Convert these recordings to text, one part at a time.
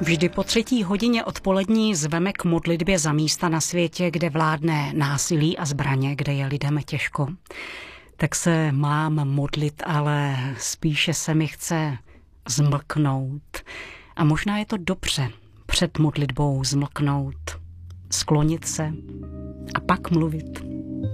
Vždy po 3. hodině odpolední zveme k modlitbě za místa na světě, kde vládne násilí a zbraně, kde je lidem těžko. Tak se mám modlit, ale spíše se mi chce zmlknout. A možná je to dobře před modlitbou zmlknout, sklonit se a pak mluvit.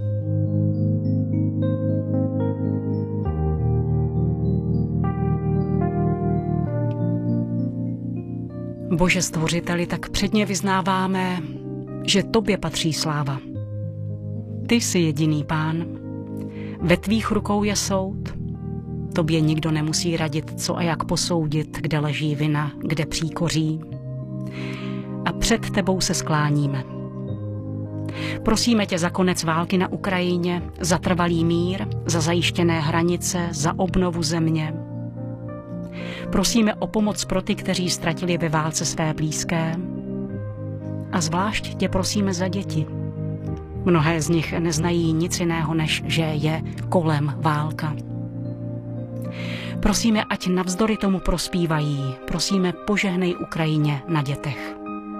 Bože stvořiteli, tak předně vyznáváme, že tobě patří sláva. Ty jsi jediný Pán. Ve tvých rukou je soud. Tobě nikdo nemusí radit, co a jak posoudit, kde leží vina, kde příkoří. A před tebou se skláníme. Prosíme tě za konec války na Ukrajině, za trvalý mír, za zajištěné hranice, za obnovu země. Prosíme o pomoc pro ty, kteří ztratili ve válce své blízké. A zvlášť tě prosíme za děti. Mnohé z nich neznají nic jiného, než že je kolem válka. Prosíme, ať navzdory tomu prospívají. Prosíme, požehnej Ukrajině na dětech.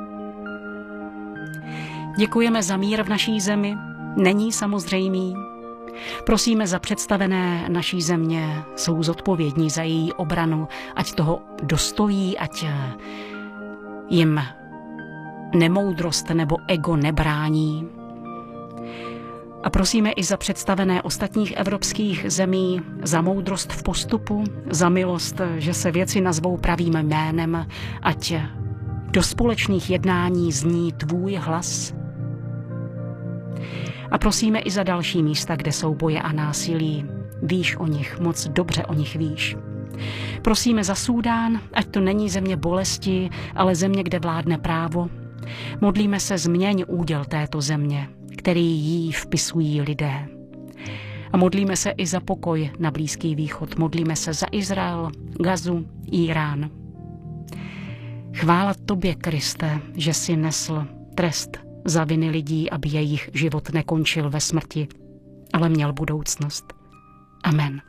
Děkujeme za mír v naší zemi. Není samozřejmý. Prosíme za představené naší země, jsou zodpovědní za její obranu, ať toho dostojí, ať jim nemoudrost nebo ego nebrání. A prosíme i za představené ostatních evropských zemí, za moudrost v postupu, za milost, že se věci nazvou pravým jménem, ať do společných jednání zní tvůj hlas. A prosíme i za další místa, kde jsou boje a násilí. Víš o nich, moc dobře o nich víš. Prosíme za Súdán, ať to není země bolesti, ale země, kde vládne právo. Modlíme se, změň úděl této země, který jí vpisují lidé. A modlíme se i za pokoj na Blízký východ. Modlíme se za Izrael, Gazu, Irán. Chvála tobě, Kriste, že jsi nesl trest za viny lidí, aby jejich život nekončil ve smrti, ale měl budoucnost. Amen.